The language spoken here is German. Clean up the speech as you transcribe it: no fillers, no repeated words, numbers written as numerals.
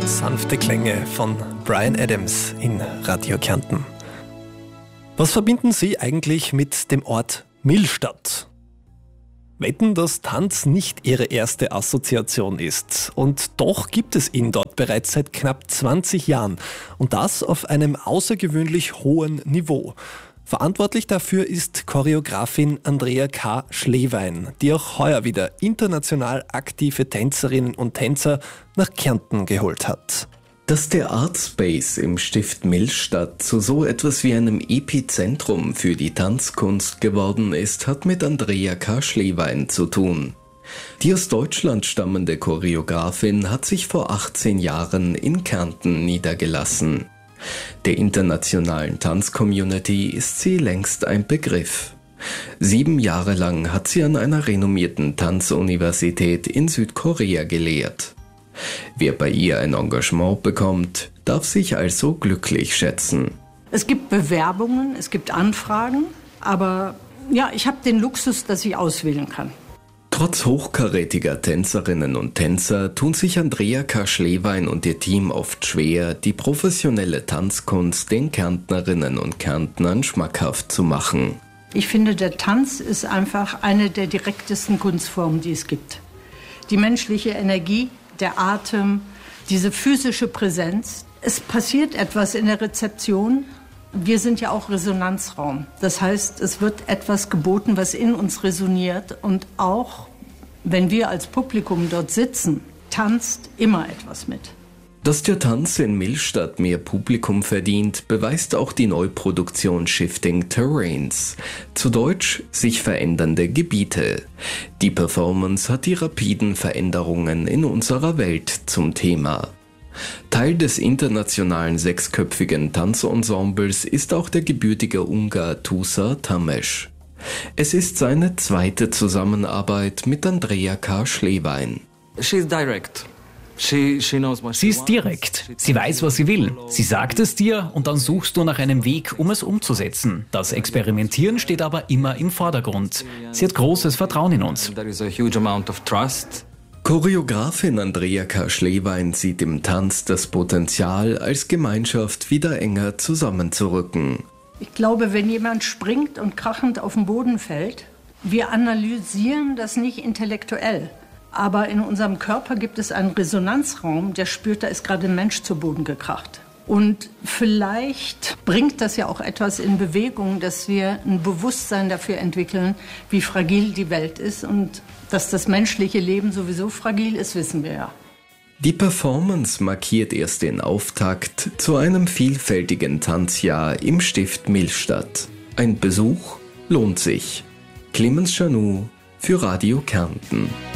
Sanfte Klänge von Bryan Adams in Radio Kärnten. Was verbinden Sie eigentlich mit dem Ort Millstatt? Wetten, dass Tanz nicht Ihre erste Assoziation ist. Und doch gibt es ihn dort bereits seit knapp 20 Jahren. Und das auf einem außergewöhnlich hohen Niveau. Verantwortlich dafür ist Choreografin Andrea K. Schlewein, die auch heuer wieder international aktive Tänzerinnen und Tänzer nach Kärnten geholt hat. Dass der Artspace im Stift Millstatt zu so etwas wie einem Epizentrum für die Tanzkunst geworden ist, hat mit Andrea K. Schlewein zu tun. Die aus Deutschland stammende Choreografin hat sich vor 18 Jahren in Kärnten niedergelassen. Der internationalen Tanzcommunity ist sie längst ein Begriff. 7 Jahre lang hat sie an einer renommierten Tanzuniversität in Südkorea gelehrt. Wer bei ihr ein Engagement bekommt, darf sich also glücklich schätzen. Es gibt Bewerbungen, es gibt Anfragen, aber ja, ich habe den Luxus, dass ich auswählen kann. Trotz hochkarätiger Tänzerinnen und Tänzer tun sich Andrea K. Schlewein und ihr Team oft schwer, die professionelle Tanzkunst den Kärntnerinnen und Kärntnern schmackhaft zu machen. Ich finde, der Tanz ist einfach eine der direktesten Kunstformen, die es gibt. Die menschliche Energie, der Atem, diese physische Präsenz. Es passiert etwas in der Rezeption. Wir sind ja auch Resonanzraum. Das heißt, es wird etwas geboten, was in uns resoniert. Und auch wenn wir als Publikum dort sitzen, tanzt immer etwas mit. Dass der Tanz in Millstatt mehr Publikum verdient, beweist auch die Neuproduktion Shifting Terrains. Zu Deutsch sich verändernde Gebiete. Die Performance hat die rapiden Veränderungen in unserer Welt zum Thema. Teil des internationalen 6-köpfigen Tanzensembles ist auch der gebürtige Ungar Tusa Tames. Es ist seine zweite Zusammenarbeit mit Andrea K. Schlewein. Sie ist direkt. Sie weiß, was sie will. Sie sagt es dir und dann suchst du nach einem Weg, um es umzusetzen. Das Experimentieren steht aber immer im Vordergrund. Sie hat großes Vertrauen in uns. Choreografin Andrea K. Schlewein sieht im Tanz das Potenzial, als Gemeinschaft wieder enger zusammenzurücken. Ich glaube, wenn jemand springt und krachend auf den Boden fällt, wir analysieren das nicht intellektuell. Aber in unserem Körper gibt es einen Resonanzraum, der spürt, da ist gerade ein Mensch zu Boden gekracht. Und vielleicht bringt das ja auch etwas in Bewegung, dass wir ein Bewusstsein dafür entwickeln, wie fragil die Welt ist. Und dass das menschliche Leben sowieso fragil ist, wissen wir ja. Die Performance markiert erst den Auftakt zu einem vielfältigen Tanzjahr im Stift Millstatt. Ein Besuch lohnt sich. Clemens Chanou für Radio Kärnten.